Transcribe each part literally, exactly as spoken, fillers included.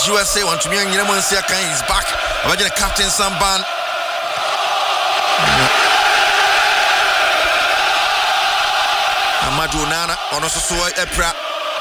U S A want to be in Yemensia Kan is back. Imagine the captain Samban. Amadou Nana on also so Epra.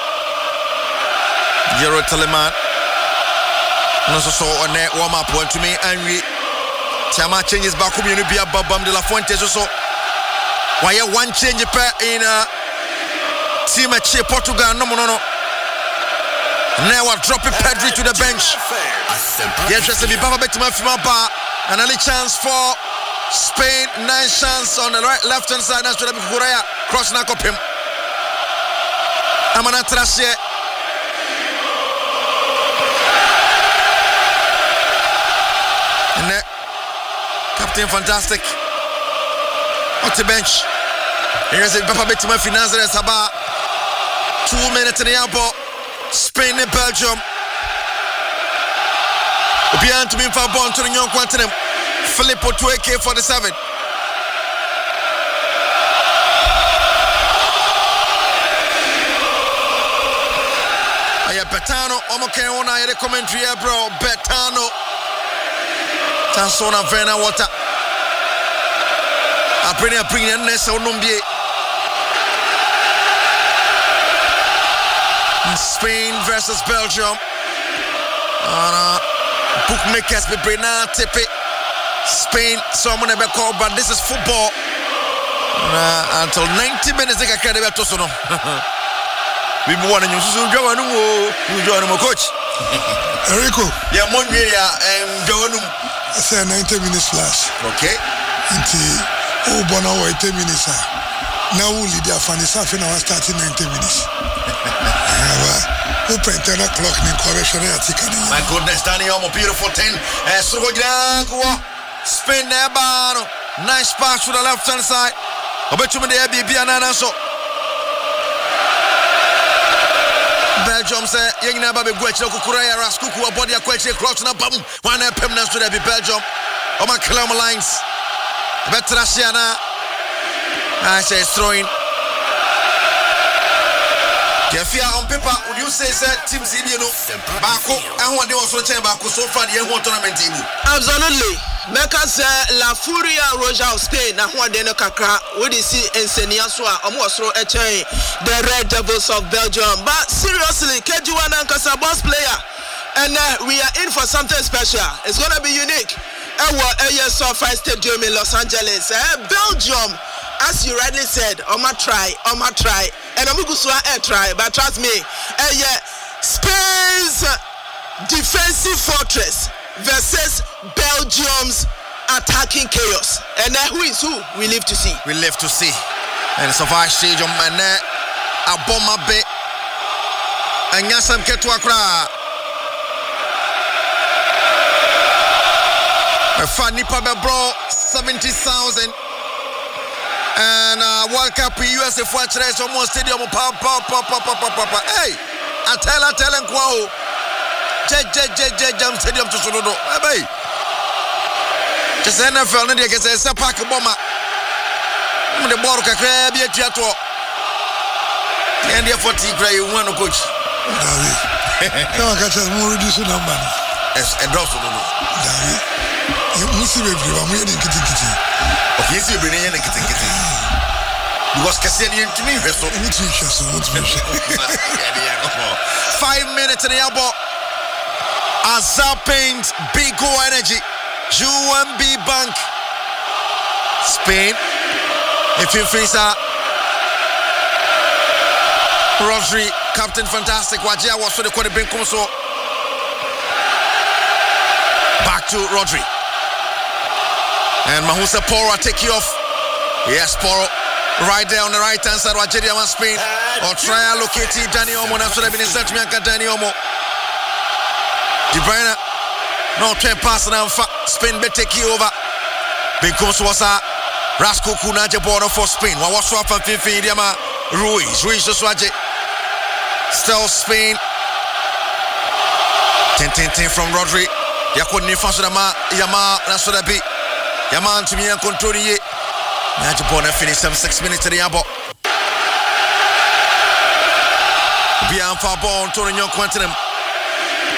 Jero Teleman. And also so on that warm up one to me and we Tiama changes back home you be a Babam de la Fuente so why one change in uh team at Portugal no no no. Now I drop it Pedri to the bench. Yes, just to be Baba Betima Fimaba. Another chance for Spain. Nice chance on the right left hand side. That's to be Korea. Cross knock up him. Amana Trashe. And that Captain Fantastic. On the bench. Here's a Baba Betima Finanza Saba. Two minutes in the elbow. Spain and Belgium. Obian to me for born to the young quantum. Filippo to A K forty-seven. Aya Betano, Omoke Ona, the commentary, bro. Betano. Tansona Vena Water. I bring a bring a Nessa Numbie. Spain versus Belgium. Uh, bookmakers be bring now tip it. Spain, someone never call, but this is football. Uh, until ninety minutes, they can carry that to Sono. We want to use you join him, coach. Enrico. Yeah, Monday, and join him. I say ninety minutes flash. Okay. Until oh, one hour, ten minutes. Now, we lead our funny stuff in our starting ninety minutes. Open ten o'clock in correction. My goodness, Danny, almost beautiful ten. Spin there, Bano. Nice pass to the left hand side. I bet you the B B and so. Belgium say, Young Nababe Guecho, Kukurea, Raskuku, a body of Queche, crossing a bum. One permanence to the Belgium. Oh, my kilometer lines. Betrasiana. I say, throwing. Kefia on paper, would you say that Team Zidane Bako and what they also change Bako so far the whole tournament team? Absolutely. Because La Furia Roja of Spain na what they no kakra would see Ensenia Swa almost throw a chain the Red Devils of Belgium. But seriously, Kejuana Nkasa boss player. And uh, we are in for something special. It's gonna be unique. Our A S O F Stadium in Los Angeles. Uh, Belgium. As you rightly said, I'ma try, I'ma try, and I'm going to try, but trust me, uh, yeah, Spain's defensive fortress versus Belgium's attacking chaos. And uh, who is who? We live to see. We live to see. And so far, Stadium, and a bomber bit, and Yasam Ketuakra. A funny papa bro, seventy thousand. And uh, World Cup U S A Fortress almost stadium pa pa pa pa pa pa pa. Hey, I tell I tell and quo. J J J J Jam Stadium to Sonodo. Hey, just N F L. Nadi can say a pack bomber. The ball can grab your theatre. And the forty cry you want to coach. Come on, catch us more reduce the number. Yes, and also no. David, you must see everyone. We're in kitty kitty. Okay, so you're bringing in a kitty kitty. Because Cassidian to me, so five minutes in the elbow. Azar Paint, Big Go Energy, U M B Bank, Spain. If you face a Rodri, Captain Fantastic, Wajia was for the quarter bank so back to Rodri. And Mahusa Poro take you off. Yes, Poro. Right there on the right hand side, Wajedia man Spain. Or try to locate Danny Omo. That's what I've been instructing me. Danny Omo. De Bruyne. No, ten pass now. Spain be take you over. Because was a Rasco Kunaja border for Spain. What was swap and Fifi Diama Ruiz. Ruiz just watch it. Still Spain. ten ten ten from Rodri. Yakuni Fasudama Yama. That's what I be. Yaman to me and control ye. Najapon finish some six minutes to the elbow. Beyond far ball, Tony Young Quantum.